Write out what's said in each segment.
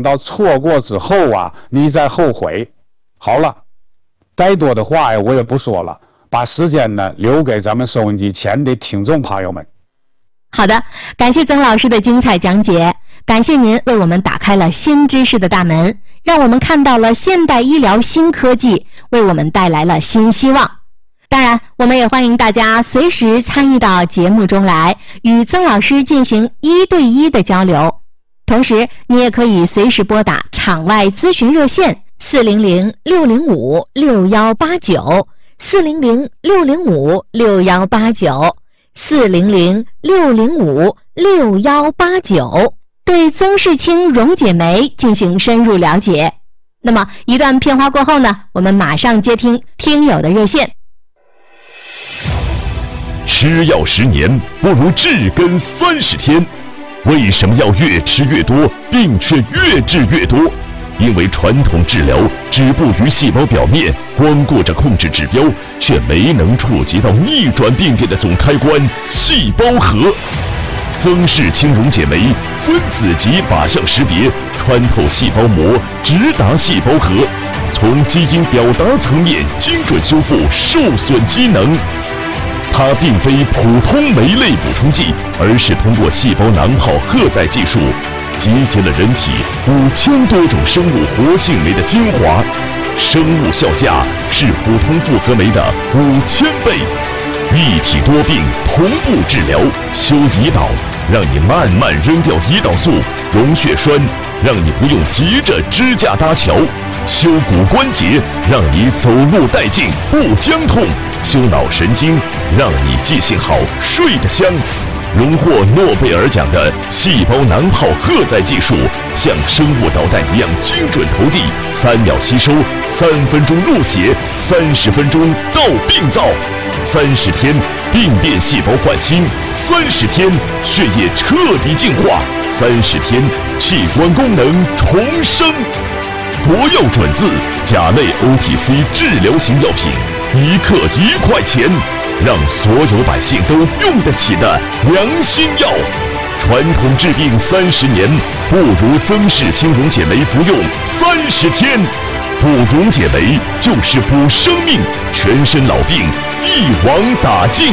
到错过之后啊，你再后悔。好了，该多的话呀，我也不说了，把时间呢留给咱们收音机前的听众朋友们。 好的，感谢曾老师的精彩讲解，感谢您为我们打开了新知识的大门，让我们看到了现代医疗新科技，为我们带来了新希望。当然，我们也欢迎大家随时参与到节目中来，与曾老师进行1对1的交流。同时，你也可以随时拨打场外咨询热线400-605-6189 400-605-6189 400-605-6189，对曾氏青溶解酶进行深入了解。那么一段片花过后呢，我们马上接听听友的热线。 吃药10年不如治根30天，为什么要越吃越多，病却越治越多？因为传统治疗止步于细胞表面，光顾着控制指标，却没能触及到逆转病变的总开关——细胞核。曾氏青溶解酶分子级靶向识别，穿透细胞膜，直达细胞核，从基因表达层面精准修复受损机能。它并非普通酶类补充剂，而是通过细胞囊泡荷载技术，集结了人体5000多种生物活性酶的精华，生物效价是普通复合酶的5000倍。一体多病同步治疗，修胰岛，让你慢慢扔掉胰岛素；溶血栓，让你不用急着支架搭桥；修骨关节，让你走路带劲不僵痛；修脑神经，让你记性好睡得香。荣获诺贝尔奖的细胞囊泡荷载技术，像生物导弹一样精准投递，3秒吸收，3分钟入血，30分钟到病灶，30天病变细胞换新，30天血液彻底净化，30天器官功能重生。国药准字甲类 OTC 治疗型药品，1克1块钱，让所有百姓都用得起的良心药。传统治病30年，不如曾氏青溶解酶服用30天。补溶解酶就是补生命，全身老病一网打尽。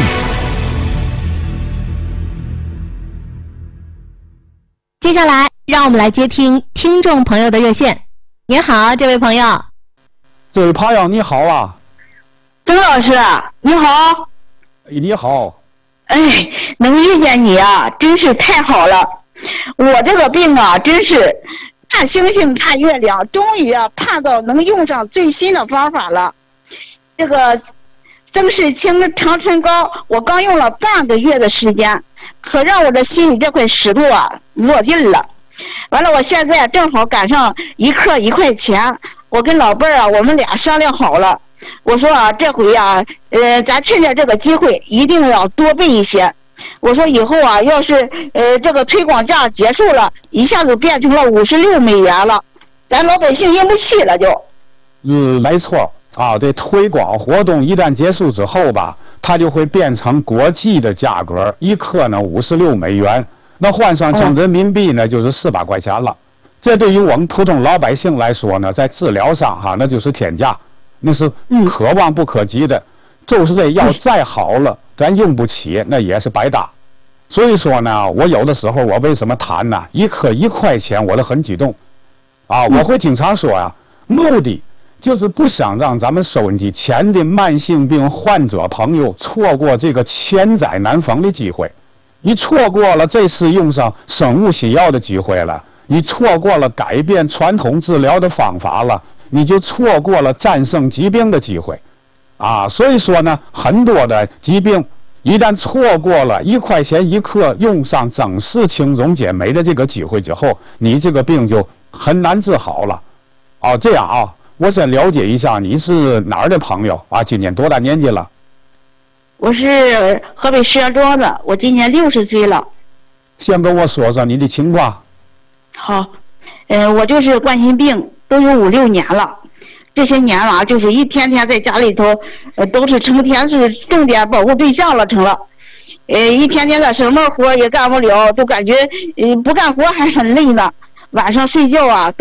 接下来，让我们来接听听众朋友的热线。您好，这位朋友。 这位朋友你好啊。 曾老师你好。 你好。 哎，能遇见你啊，真是太好了。我这个病啊，真是看星星看月亮，终于啊盼到能用上最新的方法了。这个曾氏青长春膏，我刚用了半个月的时间，可让我的心里这块石头啊落地了。完了，我现在正好赶上1克1块钱，我跟老伴儿啊，我们俩商量好了。我说啊，这回啊，咱趁着这个机会，一定要多备一些。我说以后啊，要是这个推广价结束了，一下子变成了56美元了，咱老百姓用不起了就。 没错啊，这推广活动一旦结束之后吧，它就会变成国际的价格，1克呢56美元。那换算成人民币呢，就是400块钱了。这对于我们普通老百姓来说呢，在治疗上哈，那就是天价，那是可望不可及的。就是这药再好了，咱用不起，那也是白搭。所以说呢，我有的时候我为什么谈呢？1克1块钱，我都很激动啊！我会经常说呀，目的就是不想让咱们收音机前的慢性病患者朋友错过这个千载难逢的机会。你错过了这次用上生物新药的机会了，你错过了改变传统治疗的方法了，你就错过了战胜疾病的机会啊！所以说呢，很多的疾病一旦错过了1块钱1克用上曾氏青溶解酶的这个机会之后，你这个病就很难治好了。哦，这样啊，我先了解一下你是哪儿的朋友啊？今年多大年纪了？ 我是河北石家庄的，我今年60岁了。 先跟我说说你的情况。 好，我就是冠心病，都有5、6年了。这些年了，就是一天天在家里头，都是成天是重点保护对象了，成了。一天天的什么活也干不了，都感觉不干活还很累呢。晚上睡觉啊。